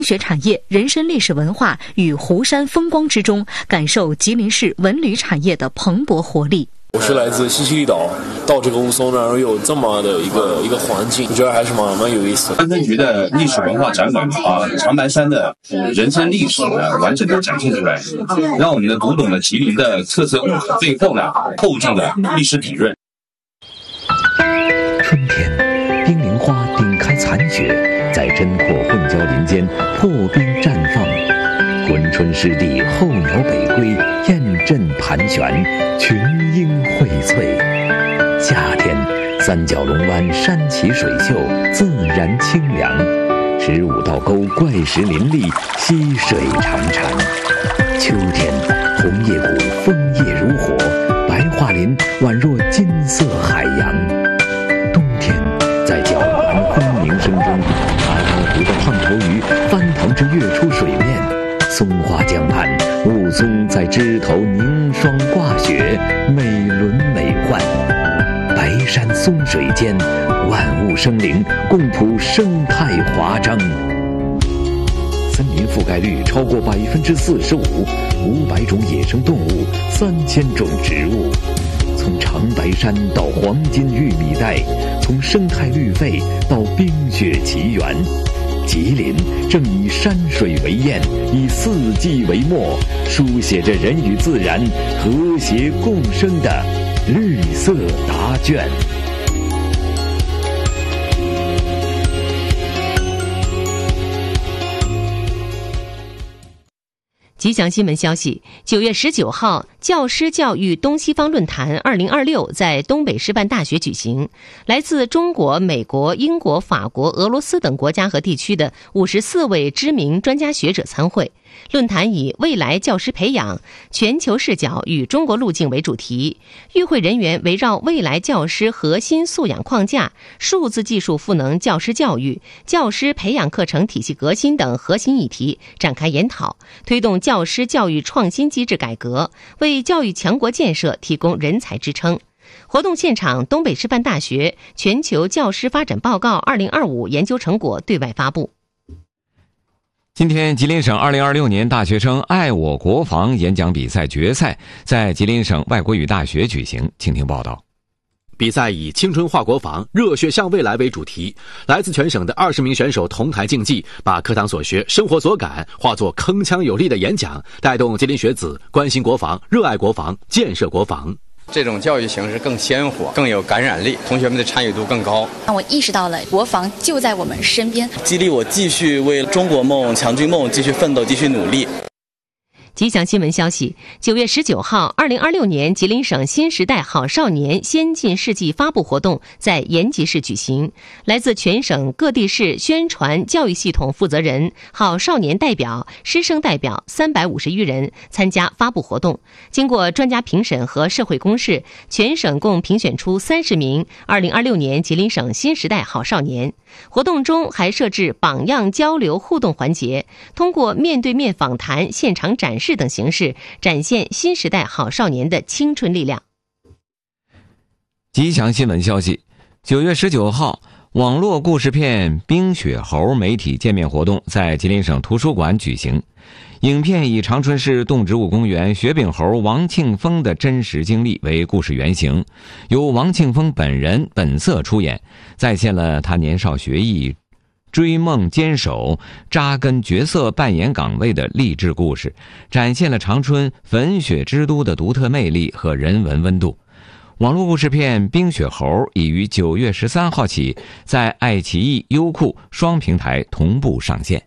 学产业、人参历史文化与湖山风光之中，感受吉林市文旅产业的蓬勃活力。 我是来自西西里岛，到这个雾凇那儿有这么的一个环境，我觉得还是蛮有意思的。 安分局的历史文化展馆把长白山的人参历史呢完整的展现出来，让我们的读懂了吉林的特色背后呢厚重的历史底蕴。 春天，冰凌花顶开残雪，在针阔混交林间破冰绽放。珲春湿地候鸟北归，雁阵盘旋，群莺荟萃。夏天，三角龙湾山奇水秀，自然清凉。15道沟怪石林立，溪水潺潺。秋天，红叶谷枫叶如火，白桦林宛若金色海洋。冬天，在皎环轰鸣声中，阿高湖的胖头鱼翻腾着跃出水面。松花江畔，雾凇在枝头凝霜挂雪，美轮美奂。白山松水间，万物生灵，共谱生态华章。森林覆盖率超过45%，500种野生动物，3000种植物。从长白山到黄金玉米带，从生态绿肺到冰雪奇缘。吉林正以山水为宴，以四季为墨，书写着人与自然和谐共生的绿色答卷。 吉祥新闻消息，9月19号，教师教育东西方论坛2026在东北师范大学举行。来自中国、美国、英国、法国、俄罗斯等国家和地区的54位知名专家学者参会。论坛以未来教师培养、全球视角与中国路径为主题，与会人员围绕未来教师核心素养框架、数字技术赋能教师教育、教师培养课程体系革新等核心议题展开研讨，推动教师教育创新机制改革，为教育强国建设提供人才支撑。活动现场，东北师范大学全球教师发展报告2025研究成果对外发布。 今天，吉林省2026年大学生爱我国防演讲比赛决赛在吉林省外国语大学举行。请听报道。 比赛以青春化国防、热血向未来为主题，来自全省的20名选手同台竞技，把课堂所学、生活所感化作铿锵有力的演讲，带动吉林学子关心国防、热爱国防、建设国防。 这种教育形式更鲜活，更有感染力，同学们的参与度更高。 让我意识到了国防就在我们身边， 激励我继续为中国梦、强军梦继续奋斗、继续努力。 吉祥新闻消息，9月19号，2026年吉林省新时代好少年先进事迹发布活动在延吉市举行。来自全省各地市宣传教育系统负责人、好少年代表、师生代表350余人参加发布活动。经过专家评审和社会公示，全省共评选出30名2026年吉林省新时代好少年。活动中还设置榜样交流互动环节，通过面对面访谈、现场展示等形式，展现新时代好少年的青春力量。 吉祥新闻消息，9月19号，网络故事片《冰雪猴》媒体见面活动在吉林省图书馆举行。影片以长春市动植物公园雪柄猴王庆峰的真实经历为故事原型，由王庆峰本人本色出演，再现了他年少学艺、追梦坚守、扎根角色扮演岗位的励志故事，展现了长春粉雪之都的独特魅力和人文温度。网络故事片《冰雪猴》已于9月13号起在爱奇艺、优酷双平台同步上线。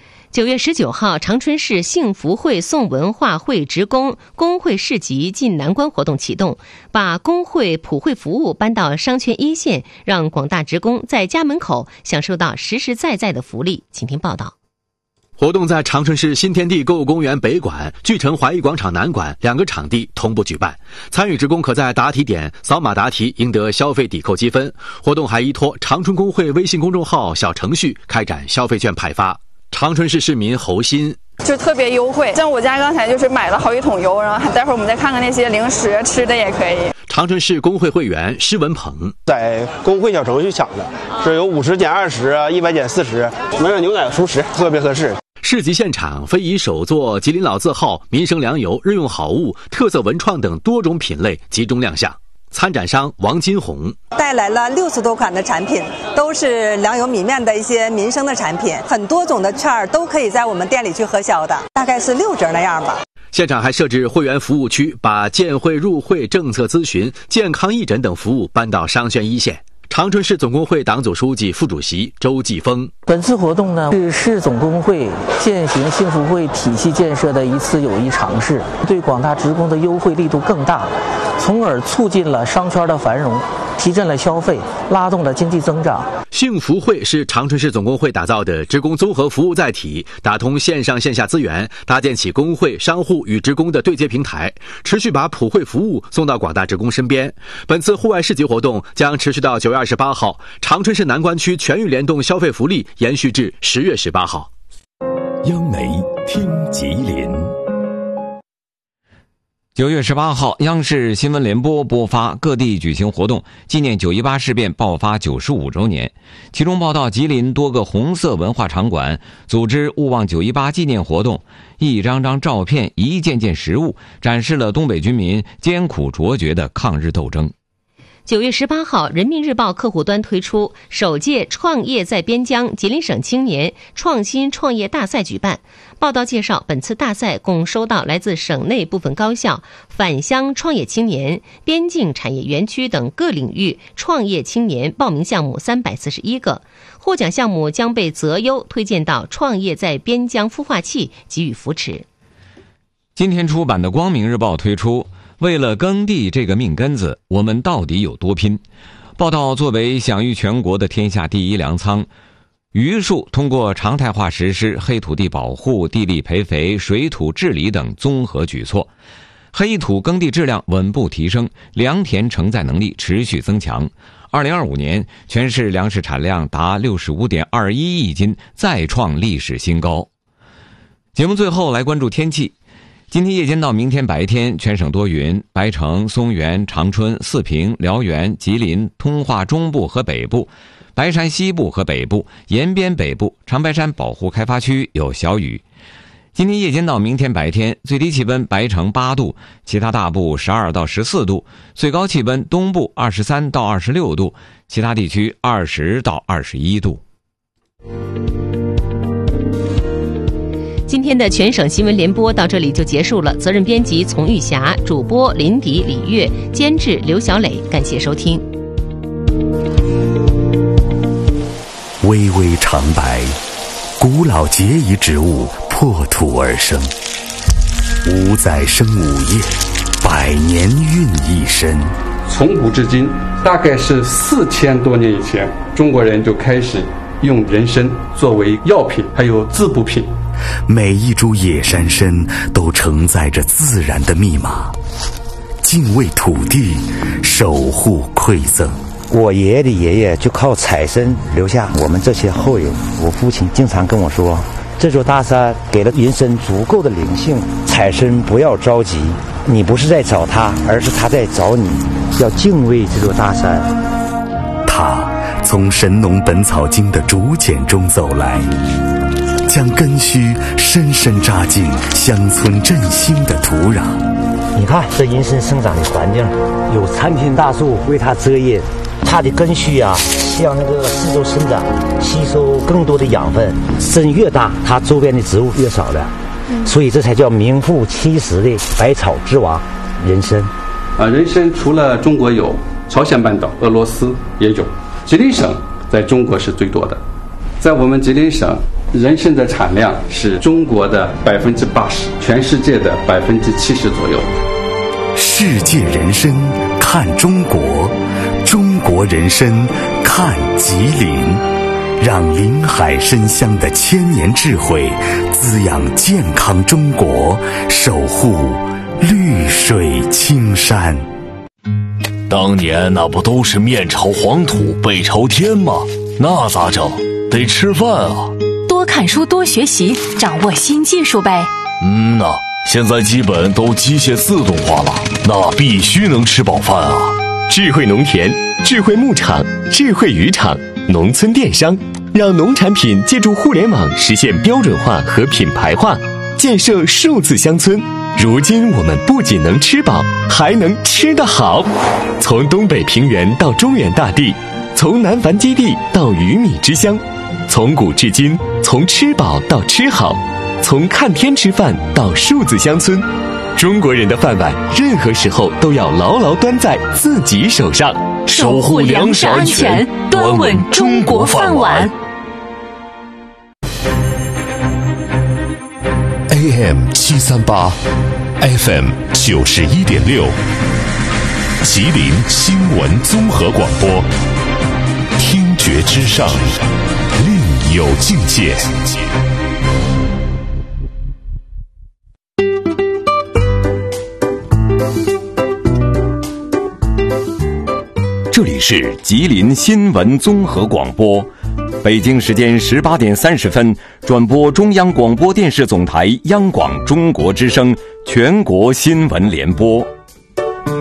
9月19号，长春市幸福会送文化会职工工会市集进南关活动启动，把工会普惠服务搬到商圈一线，让广大职工在家门口享受到实实在在的福利。请听报道。 活动在长春市新天地购物公园北馆、巨城怀艺广场南馆2个场地同步举办。参与职工可在答题点扫码答题，赢得消费抵扣积分。活动还依托长春工会微信公众号小程序开展消费券派发。长春市市民侯鑫就特别优惠，像我家刚才就是买了好几桶油，然后待会儿我们再看看那些零食吃的也可以。 长春市工会会员施文鹏在工会小程序抢的，是有50减20啊，100减40，没有牛奶熟食，特别合适。 市集现场非遗手作、吉林老字号、民生良油、日用好物、特色文创等多种品类集中亮相。参展商王金红带来了60多款的产品，都是良友米面的一些民生的产品，很多种的券都可以在我们店里去核销的，大概是6折那样吧。 现场还设置会员服务区，把建会入会、政策咨询、健康义诊等服务搬到商圈一线。长春市总工会党组书记、副主席周继峰： 本次活动呢，是市总工会践行幸福会体系建设的一次有益尝试，对广大职工的优惠力度更大，从而促进了商圈的繁荣，提振了消费，拉动了经济增长。 幸福会是长春市总工会打造的职工综合服务载体，打通线上线下资源，搭建起工会、商户与职工的对接平台，持续把普惠服务送到广大职工身边。本次户外市集活动将持续到9月28号，长春市南关区全域联动消费福利延续至10月18号。 央媒听吉林。 9月18号，央视新闻联播播发各地举行活动，纪念918事变爆发95周年。其中报道吉林多个红色文化场馆组织勿忘918纪念活动，一张张照片，一件件实物，展示了东北军民艰苦卓绝的抗日斗争。 9月18号，人民日报客户端推出首届创业在边疆吉林省青年创新创业大赛举办。报道介绍，本次大赛共收到来自省内部分高校、返乡创业青年、边境产业园区等各领域创业青年报名项目341个，获奖项目将被择优推荐到创业在边疆孵化器给予扶持。 今天出版的光明日报推出为了耕地这个命根子，我们到底有多拼？报道作为享誉全国的天下第一粮仓，榆树通过常态化实施黑土地保护、地力培肥、水土治理等综合举措，黑土耕地质量稳步提升，良田承载能力持续增强。2025年，全市粮食产量达65.21亿斤，再创历史新高。节目最后来关注天气。今天夜间到明天白天，全省多云，白城、松原、长春、四平、辽源、吉林、通化中部和北部、白山西部和北部、延边北部、长白山保护开发区有小雨。今天夜间到明天白天，最低气温白城8度，其他大部12到14度，最高气温东部23到26度，其他地区20到21度。 今天的全省新闻联播到这里就结束了，责任编辑丛玉霞，主播林迪、李月，监制刘小磊，感谢收听。 巍巍长白，古老节仪植物破土而生，五载生五叶，100年孕一身。 从古至今，大概是4000多年以前，中国人就开始用人参作为药品，还有滋补品。 每一株野山参都承载着自然的密码，敬畏土地，守护馈赠。 我爷爷的爷爷就靠采参留下我们这些后人。我父亲经常跟我说，这座大山给了人参足够的灵性，采参不要着急，你不是在找它，而是它在找你，要敬畏这座大山。 他从《神农本草经》的竹简中走来，将根须深深扎进乡村振兴的土壤。 你看这人参生长的环境，有参天大树为它遮阴，它的根须啊向那个四周伸展，吸收更多的养分。参越大，它周边的植物越少了，所以这才叫名副其实的百草之王人参。 人参除了中国有，朝鲜半岛、俄罗斯也有，吉林省在中国是最多的。在我们吉林省，人参的产量是中国的80%，全世界的70%左右。 世界人参看中国，中国人参看吉林，让林海参香的千年智慧滋养健康中国，守护绿水青山。 当年那不都是面朝黄土背朝天吗？那咋整？得吃饭啊！ 多看书，多学习，掌握新技术呗。 现在基本都机械自动化了，那必须能吃饱饭啊！ 智慧农田、智慧牧场、智慧渔场、农村电商，让农产品借助互联网实现标准化和品牌化，建设数字乡村。如今我们不仅能吃饱，还能吃得好。从东北平原到中原大地，从南繁基地到鱼米之乡，从古至今，从吃饱到吃好，从看天吃饭到数字乡村，中国人的饭碗任何时候都要牢牢端在自己手上， 守护粮食安全，端稳中国饭碗。 AM738 FM 91.6，吉林新闻综合广播，听觉之上，另有境界。 这里是吉林新闻综合广播，北京时间18点30分，转播中央广播电视总台央广中国之声全国新闻联播。